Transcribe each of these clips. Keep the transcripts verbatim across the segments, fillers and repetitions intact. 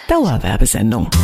Dauerwerbesendung.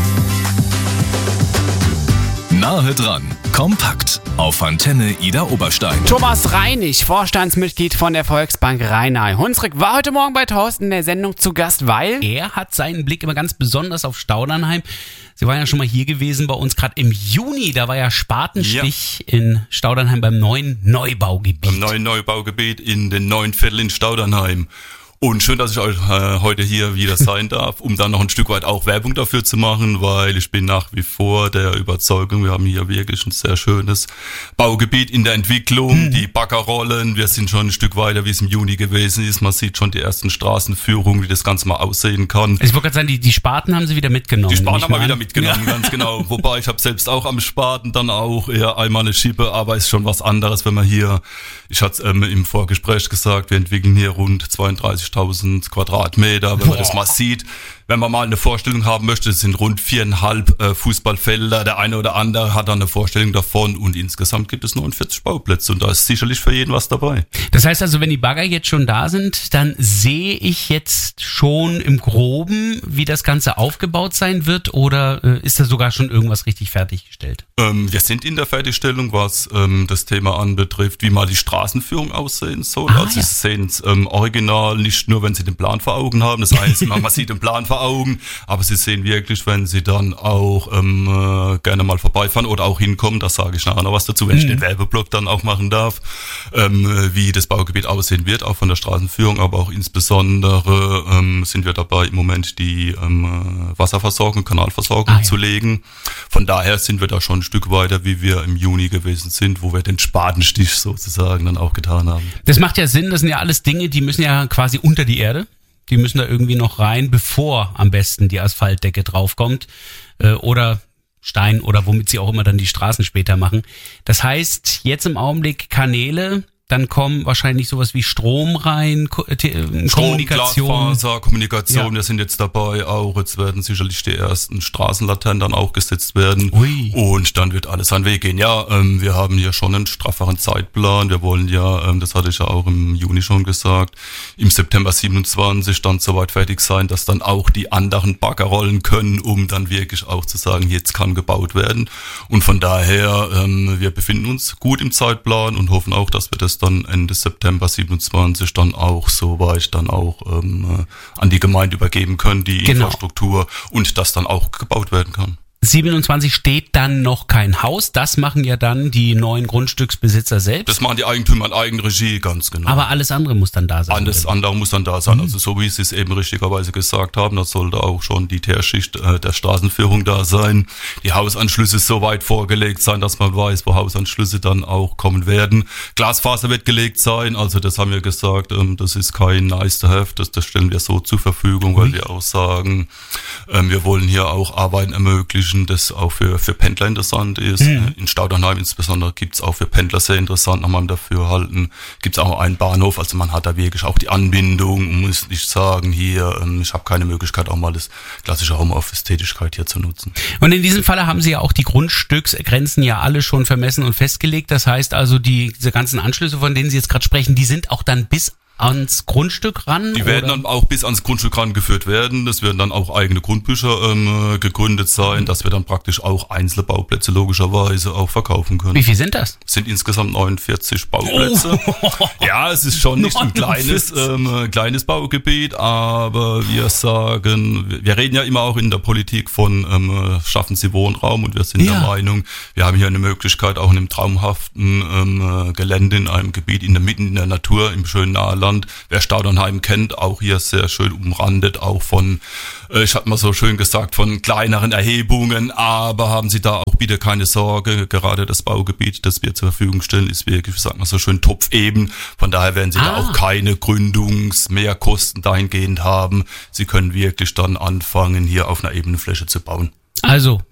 Nahe dran, kompakt auf Antenne Ida Oberstein. Thomas Reinig, Vorstandsmitglied von der Volksbank Rhein-Hunsrück, war heute Morgen bei Thorsten in der Sendung zu Gast, weil er hat seinen Blick immer ganz besonders auf Staudernheim. Sie waren ja schon mal hier gewesen bei uns, gerade im Juni, da war ja Spatenstich ja. in Staudernheim beim neuen Neubaugebiet. Beim neuen Neubaugebiet in den neuen Viertel in Staudernheim. Und schön, dass ich euch äh, heute hier wieder sein darf, um dann noch ein Stück weit auch Werbung dafür zu machen, weil ich bin nach wie vor der Überzeugung, wir haben hier wirklich ein sehr schönes Baugebiet in der Entwicklung, mhm. die Baggerrollen, wir sind schon ein Stück weiter, wie es im Juni gewesen ist, man sieht schon die ersten Straßenführungen, wie das Ganze mal aussehen kann. Ich wollte gerade sagen, die, die Spaten haben sie wieder mitgenommen. Die Spaten haben wir wieder mitgenommen, ja. Ganz genau. Wobei ich habe selbst auch am Spaten dann auch eher einmal eine Schippe, aber ist schon was anderes, wenn man hier, ich hatte es ähm, im Vorgespräch gesagt, wir entwickeln hier rund zweiunddreißigtausend Quadratmeter, wenn man das mal sieht. Wenn man mal eine Vorstellung haben möchte, es sind rund viereinhalb äh, Fußballfelder. Der eine oder andere hat dann eine Vorstellung davon und insgesamt gibt es neunundvierzig Bauplätze und da ist sicherlich für jeden was dabei. Das heißt also, wenn die Bagger jetzt schon da sind, dann sehe ich jetzt schon im Groben, wie das Ganze aufgebaut sein wird oder äh, ist da sogar schon irgendwas richtig fertiggestellt? Ähm, wir sind in der Fertigstellung, was ähm, das Thema anbetrifft, wie mal die Straßenführung aussehen soll. Ah, also ja. Sie sehen es ähm, original, nicht nur, wenn Sie den Plan vor Augen haben. Das heißt, man sieht den Plan vor Augen, aber Sie sehen wirklich, wenn Sie dann auch ähm, äh, gerne mal vorbeifahren oder auch hinkommen, da sage ich nachher noch was dazu, wenn mhm. ich den Werbeblock dann auch machen darf, ähm, wie das Baugebiet aussehen wird, auch von der Straßenführung, aber auch insbesondere ähm, sind wir dabei im Moment die ähm, Wasserversorgung, Kanalversorgung ah, ja. zu legen. Von daher sind wir da schon ein Stück weiter, wie wir im Juni gewesen sind, wo wir den Spatenstich sozusagen dann auch getan haben. Das macht ja Sinn, das sind ja alles Dinge, die müssen ja quasi unter die Erde. Die müssen da irgendwie noch rein, bevor am besten die Asphaltdecke draufkommt äh, oder Stein oder womit sie auch immer dann die Straßen später machen. Das heißt, jetzt im Augenblick Kanäle, dann kommen wahrscheinlich sowas wie Strom rein, Ko- Te- Strom, Kommunikation. Glasfaser, Kommunikation, ja. Wir sind jetzt dabei auch, jetzt werden sicherlich die ersten Straßenlaternen dann auch gesetzt werden. Ui. Und dann wird alles seinen Weg gehen. Ja, ähm, wir haben hier schon einen strafferen Zeitplan, wir wollen ja, ähm, das hatte ich ja auch im Juni schon gesagt, im September siebenundzwanzig dann soweit fertig sein, dass dann auch die anderen Bagger rollen können, um dann wirklich auch zu sagen, jetzt kann gebaut werden. Und von daher, ähm, wir befinden uns gut im Zeitplan und hoffen auch, dass wir das dann Ende September siebenundzwanzig dann auch soweit dann auch ähm, an die Gemeinde übergeben können, die genau. Infrastruktur und das dann auch gebaut werden kann. siebenundzwanzig steht dann noch kein Haus, das machen ja dann die neuen Grundstücksbesitzer selbst. Das machen die Eigentümer in Eigenregie, ganz genau. Aber alles andere muss dann da sein. Alles oder? andere muss dann da sein, mhm. also so wie Sie es eben richtigerweise gesagt haben, da sollte auch schon die Teerschicht äh, der Straßenführung da sein, die Hausanschlüsse so weit vorgelegt sein, dass man weiß, wo Hausanschlüsse dann auch kommen werden. Glasfaser wird gelegt sein, also das haben wir gesagt, ähm, das ist kein nice to have, das, das stellen wir so zur Verfügung, weil mhm. wir auch sagen, ähm, wir wollen hier auch Arbeiten ermöglichen, das auch für, für Pendler interessant ist. Mhm. In Staudernheim insbesondere gibt's auch für Pendler sehr interessant, nach meinem Dafürhalten. Gibt's auch einen Bahnhof, also man hat da wirklich auch die Anbindung und muss nicht sagen, hier, ich habe keine Möglichkeit, auch mal das klassische Homeoffice-Tätigkeit hier zu nutzen. Und in diesem Falle haben Sie ja auch die Grundstücksgrenzen ja alle schon vermessen und festgelegt. Das heißt also, die, diese ganzen Anschlüsse, von denen Sie jetzt gerade sprechen, die sind auch dann bis ans Grundstück ran? Die werden oder? Dann auch bis ans Grundstück rangeführt werden. Das werden dann auch eigene Grundbücher ähm, gegründet sein, dass wir dann praktisch auch einzelne Bauplätze logischerweise auch verkaufen können. Wie viel sind das? Es sind insgesamt neunundvierzig Bauplätze. Oh. Ja, es ist schon nicht ein kleines, ähm, kleines Baugebiet, aber wir sagen, wir reden ja immer auch in der Politik von ähm, schaffen Sie Wohnraum und wir sind ja. der Meinung, wir haben hier eine Möglichkeit, auch in einem traumhaften ähm, Gelände in einem Gebiet in der Mitte in der Natur, im schönen Nahland. Wer Staudernheim kennt, auch hier sehr schön umrandet, auch von, äh, ich hatte mal so schön gesagt, von kleineren Erhebungen, aber haben Sie da auch bitte keine Sorge, gerade das Baugebiet, das wir zur Verfügung stellen, ist wirklich, ich sag mal so schön, topfeben, von daher werden Sie ah. da auch keine Gründungsmehrkosten dahingehend haben. Sie können wirklich dann anfangen, hier auf einer ebenen Fläche zu bauen. Also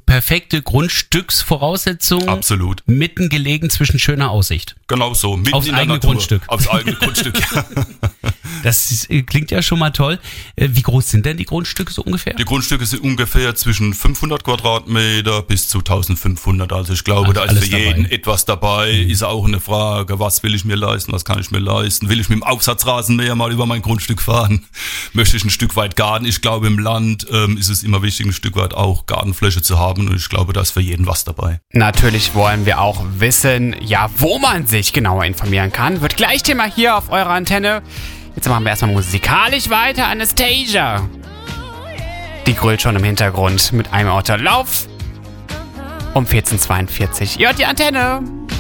perfekte Grundstücksvoraussetzung. Absolut. Mitten gelegen zwischen schöner Aussicht. Genau so. Mitten Aufs in der eigene Natur. Grundstück. Aufs eigene Grundstück, ja. Das ist, klingt ja schon mal toll. Wie groß sind denn die Grundstücke so ungefähr? Die Grundstücke sind ungefähr zwischen fünfhundert Quadratmeter bis zu eintausendfünfhundert. Also ich glaube, Ach, da ist alles für jeden dabei. etwas dabei. Mhm. Ist auch eine Frage, was will ich mir leisten, was kann ich mir leisten? Will ich mit dem Aufsatzrasenmäher mal über mein Grundstück fahren? Möchte ich ein Stück weit Garten? Ich glaube, im Land ähm, ist es immer wichtig, ein Stück weit auch Gartenfläche zu haben. Und ich glaube, da ist für jeden was dabei. Natürlich wollen wir auch wissen, ja, wo man sich genauer informieren kann. Wird gleich Thema hier auf eurer Antenne. Jetzt machen wir erstmal musikalisch weiter. Anastasia. Die grüllt schon im Hintergrund mit einem Autolauf um vierzehn Uhr zweiundvierzig. Ihr hört die Antenne.